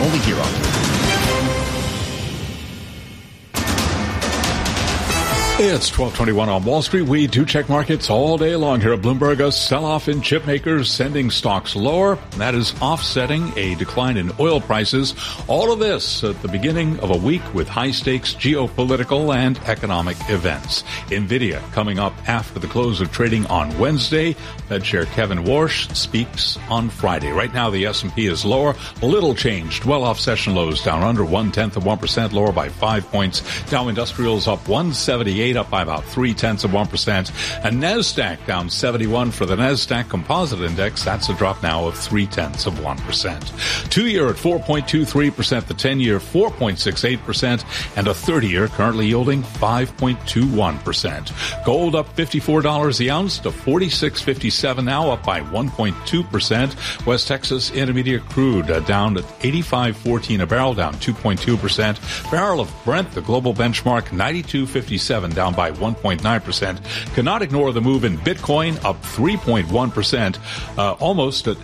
only here on It's 12:21 on Wall Street. We do check markets all day long here at Bloomberg. A sell-off in chip makers sending stocks lower. That is offsetting a decline in oil prices. All of this at the beginning of a week with high-stakes geopolitical and economic events. NVIDIA coming up after the close of trading on Wednesday. Fed Chair Kevin Warsh speaks on Friday. Right now, the S&P is lower. Little changed. Well off session lows, down under 0.1%, lower by 5 points. Dow Industrials up 178. Up by about 0.3%. And NASDAQ down 71 for the NASDAQ Composite Index. That's a drop now of 0.3%. 2-year at 4.23%, the 10-year 4.68%, and a 30-year currently yielding 5.21%. Gold up $54 the ounce to $46.57 now, up by 1.2%. West Texas Intermediate crude down at $85.14 a barrel, down 2.2%. Barrel of Brent, the global benchmark, $92.57, down by 1.9%. Cannot ignore the move in Bitcoin, up 3.1%, almost at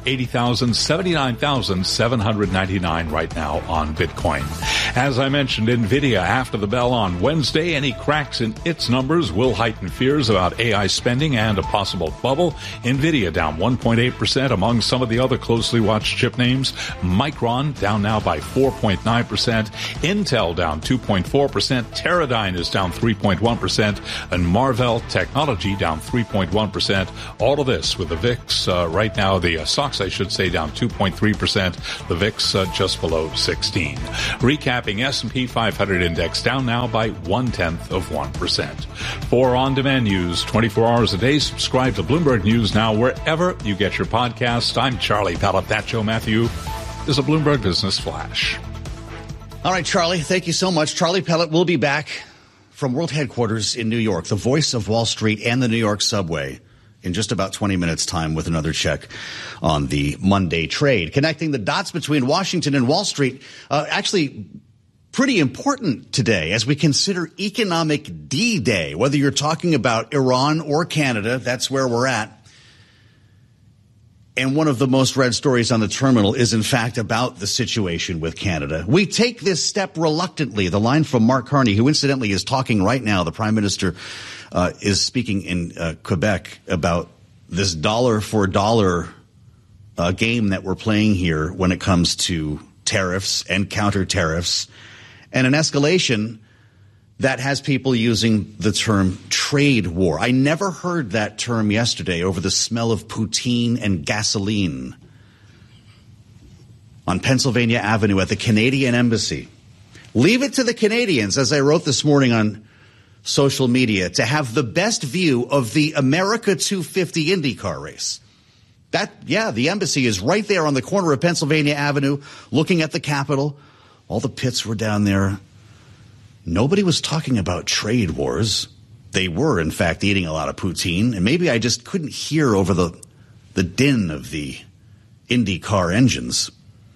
79,799 right now on Bitcoin. As I mentioned, NVIDIA after the bell on Wednesday. Any cracks in its numbers will heighten fears about AI spending and a possible bubble. NVIDIA down 1.8% among some of the other closely watched chip names. Micron down now by 4.9%. Intel down 2.4%. Teradyne is down 3.1%. And Marvell Technology down 3.1%. All of this with the VIX right now, the SOX, I should say, down 2.3%. The VIX just below 16. Recapping, S&P 500 index down now by 0.1%. For on-demand news 24 hours a day, subscribe to Bloomberg News Now wherever you get your podcast. I'm Charlie Pellet. That Joe Matthew is a Bloomberg Business Flash. All right, Charlie, thank you so much. Charlie Pellet will be back from World Headquarters in New York, the voice of Wall Street and the New York subway, in just about 20 minutes' time with another check on the Monday trade. Connecting the dots between Washington and Wall Street, actually pretty important today as we consider Economic D-Day. Whether you're talking about Iran or Canada, that's where we're at. And one of the most read stories on the terminal is, in fact, about the situation with Canada. We take this step reluctantly. The line from Mark Carney, who incidentally is talking right now, the Prime Minister is speaking in Quebec about this dollar for dollar game that we're playing here when it comes to tariffs and counter tariffs, and an escalation that has people using the term trade war. I never heard that term yesterday over the smell of poutine and gasoline on Pennsylvania Avenue at the Canadian Embassy. Leave it to the Canadians, as I wrote this morning on social media, to have the best view of the America 250 IndyCar race. The embassy is right there on the corner of Pennsylvania Avenue, looking at the Capitol. All the pits were down there. Nobody was talking about trade wars. They were, in fact, eating a lot of poutine, and maybe I just couldn't hear over the din of the IndyCar engines.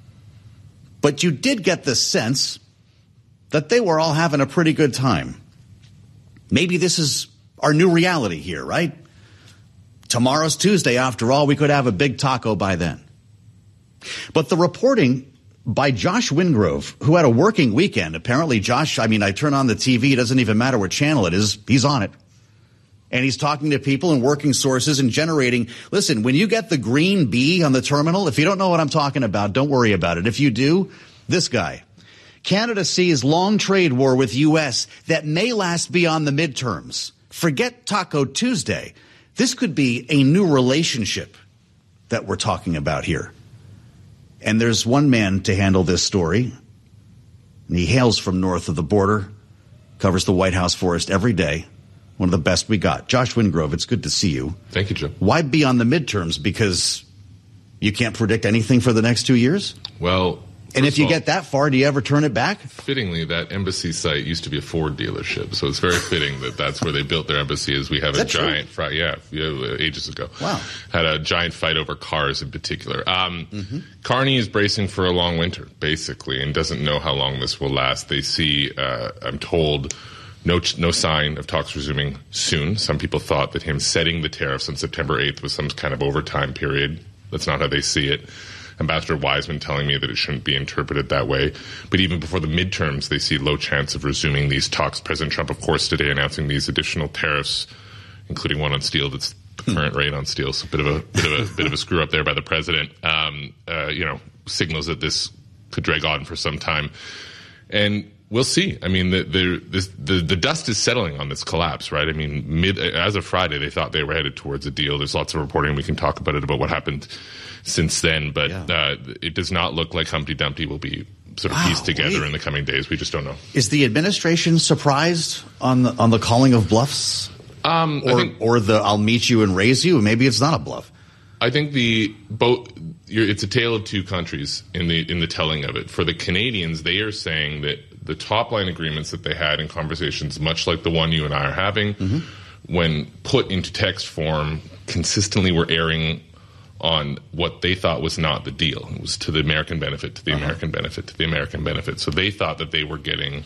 But you did get the sense that they were all having a pretty good time. Maybe this is our new reality here, right? Tomorrow's Tuesday, after all. We could have a big taco by then. But the reporting by Josh Wingrove, who had a working weekend. Apparently, Josh, I turn on the TV. It doesn't even matter what channel it is. He's on it. And he's talking to people and working sources and generating. Listen, when you get the green B on the terminal, if you don't know what I'm talking about, don't worry about it. If you do, this guy. Canada sees long trade war with U.S. that may last beyond the midterms. Forget Taco Tuesday. This could be a new relationship that we're talking about here. And there's one man to handle this story. And he hails from north of the border, covers the White House for us every day. One of the best we got. Josh Wingrove, it's good to see you. Thank you, Joe. Why be on the midterms? Because you can't predict anything for the next 2 years? Well, and if you get that far, do you ever turn it back? Fittingly, that embassy site used to be a Ford dealership, so it's very fitting that that's where they built their embassy. As we have a giant fight, ages ago. Wow, had a giant fight over cars in particular. Carney is bracing for a long winter, basically, and doesn't know how long this will last. They see, I'm told, no sign of talks resuming soon. Some people thought that him setting the tariffs on September 8th was some kind of overtime period. That's not how they see it. Ambassador Wiseman telling me that it shouldn't be interpreted that way. But even before the midterms, they see low chance of resuming these talks. President Trump, of course, today announcing these additional tariffs, including one on steel that's the current rate on steel. So bit of a screw up there by the president. Signals that this could drag on for some time. And we'll see. I mean, the dust is settling on this collapse, right? I mean, as of Friday, they thought they were headed towards a deal. There's lots of reporting. We can talk about it, about what happened since then. But it does not look like Humpty Dumpty will be sort of pieced together in the coming days. We just don't know. Is the administration surprised on the calling of bluffs? Or the I'll meet you and raise you? Maybe it's not a bluff. I think it's a tale of two countries in the telling of it. For the Canadians, they are saying that the top line agreements that they had in conversations, much like the one you and I are having, when put into text form, consistently were erring on what they thought was not the deal. It was to the American benefit, to the American benefit, to the American benefit. So they thought that they were getting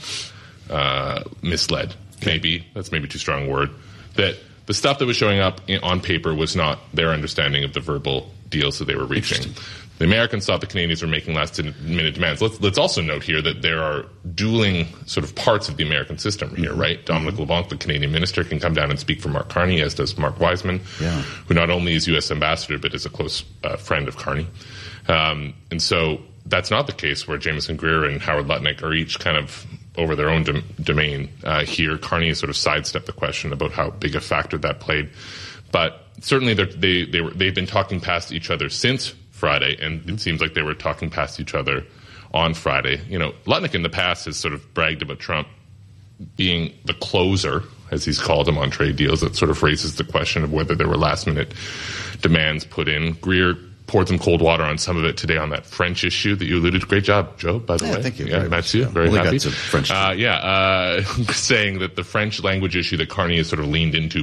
misled. Maybe that's maybe too strong a word. That the stuff that was showing up on paper was not their understanding of the verbal deals that they were reaching. The Americans thought the Canadians were making last-minute demands. Let's also note here that there are dueling sort of parts of the American system here, right? Dominic LeBlanc, the Canadian minister, can come down and speak for Mark Carney, as does Mark Wiseman, who not only is U.S. ambassador but is a close friend of Carney. And so that's not the case where Jameson Greer and Howard Lutnick are each kind of over their own domain. Here, Carney has sort of sidestepped the question about how big a factor that played. But certainly they've been talking past each other since Friday, and it seems like they were talking past each other on Friday. You know, Lutnick in the past has sort of bragged about Trump being the closer, as he's called him, on trade deals. That sort of raises the question of whether there were last-minute demands put in. Greer poured some cold water on some of it today on that French issue that you alluded to. Great job, Joe, by the way. Thank you. Yeah, Mathieu, very happy. French saying that the French language issue that Carney has sort of leaned into